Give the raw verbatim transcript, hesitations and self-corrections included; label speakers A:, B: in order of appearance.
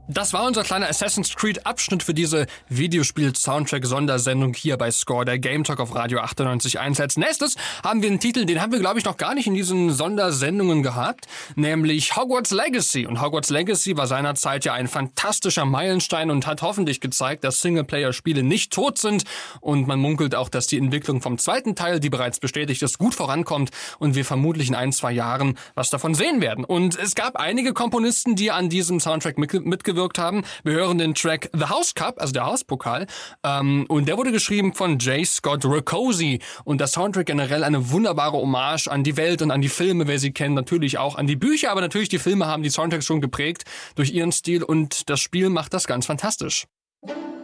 A: Das war unser kleiner Assassin's Creed-Abschnitt für diese Videospiel-Soundtrack-Sondersendung hier bei Score, der Game Talk auf Radio achtundneunzig Komma eins. Als nächstes haben wir einen Titel, den haben wir, glaube ich, noch gar nicht in diesen Sondersendungen gehabt, nämlich Hogwarts Legacy. Und Hogwarts Legacy war seinerzeit ja ein fantastischer Meilenstein und hat hoffentlich gezeigt, dass Singleplayer-Spiele nicht tot sind. Und man munkelt auch, dass die Entwicklung vom zweiten Teil, die bereits bestätigt ist, gut vorankommt und wir vermutlich in ein, zwei Jahren was davon sehen werden. Und es gab einige Komponisten, die an diesem Soundtrack mitgewirkt haben. Wir hören den Track The House Cup, also der Hauspokal, ähm, und der wurde geschrieben von J. Scott Rakosi und der Soundtrack generell eine wunderbare Hommage an die Welt und an die Filme, wer sie kennt, natürlich auch an die Bücher, aber natürlich die Filme haben die Soundtracks schon geprägt durch ihren Stil und das Spiel macht das ganz fantastisch.